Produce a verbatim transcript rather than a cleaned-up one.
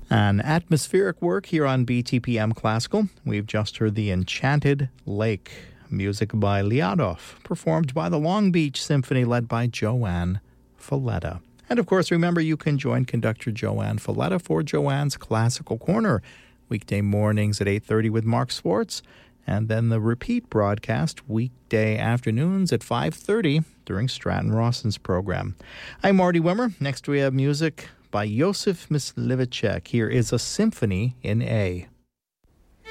An atmospheric work here on B T P M Classical. We've just heard The Enchanted Lake, music by Liadov, performed by the Long Beach Symphony led by Joanne Falletta. And of course, remember you can join conductor Joanne Falletta for Joanne's Classical Corner, weekday mornings at eight thirty with Mark Swartz, and then the repeat broadcast weekday afternoons at five thirty during Stratton Rawson's program. I'm Marty Wimmer. Next we have music by Josef Myslivacek. Here is a Symphony in A.